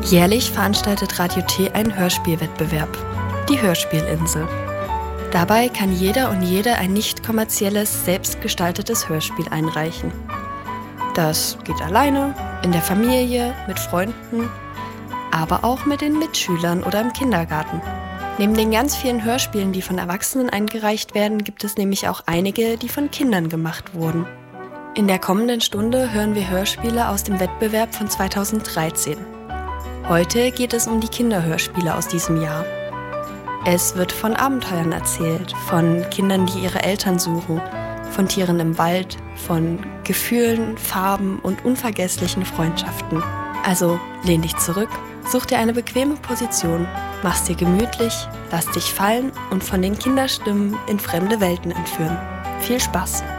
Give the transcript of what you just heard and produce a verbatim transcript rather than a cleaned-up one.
Jährlich veranstaltet Radio T einen Hörspielwettbewerb, die Hörspielinsel. Dabei kann jeder und jede ein nicht kommerzielles, selbstgestaltetes Hörspiel einreichen. Das geht alleine, in der Familie, mit Freunden, aber auch mit den Mitschülern oder im Kindergarten. Neben den ganz vielen Hörspielen, die von Erwachsenen eingereicht werden, gibt es nämlich auch einige, die von Kindern gemacht wurden. In der kommenden Stunde hören wir Hörspiele aus dem Wettbewerb von zweitausenddreizehn. Heute geht es um die Kinderhörspiele aus diesem Jahr. Es wird von Abenteuern erzählt, von Kindern, die ihre Eltern suchen, von Tieren im Wald, von Gefühlen, Farben und unvergesslichen Freundschaften. Also lehn dich zurück, such dir eine bequeme Position, mach's dir gemütlich, lass dich fallen und von den Kinderstimmen in fremde Welten entführen. Viel Spaß!